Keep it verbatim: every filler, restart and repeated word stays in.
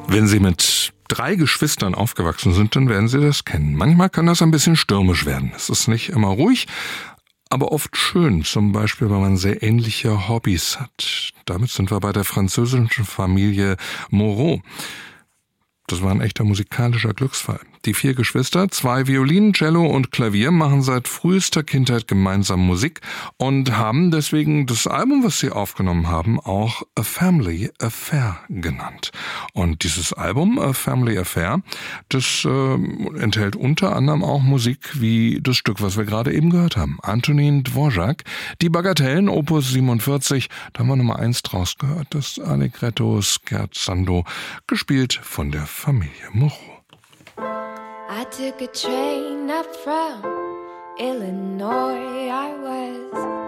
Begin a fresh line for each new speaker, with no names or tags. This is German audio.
Wenn Sie mit drei Geschwistern aufgewachsen sind, dann werden Sie das kennen. Manchmal kann das ein bisschen stürmisch werden. Es ist nicht immer ruhig, aber oft schön, zum Beispiel, weil man sehr ähnliche Hobbys hat. Damit sind wir bei der französischen Familie Moreau. Das war ein echter musikalischer Glücksfall. Die vier Geschwister, zwei Violinen, Cello und Klavier, machen seit frühester Kindheit gemeinsam Musik und haben deswegen das Album, was sie aufgenommen haben, auch A Family Affair genannt. Und dieses Album, A Family Affair, das äh, enthält unter anderem auch Musik wie das Stück, was wir gerade eben gehört haben. Antonin Dvorak, Die Bagatellen, Opus siebenundvierzig, da haben wir Nummer eins draus gehört, das Allegretto Scherzando, gespielt von der Familie Moreau.
I took a train up from Illinois. I was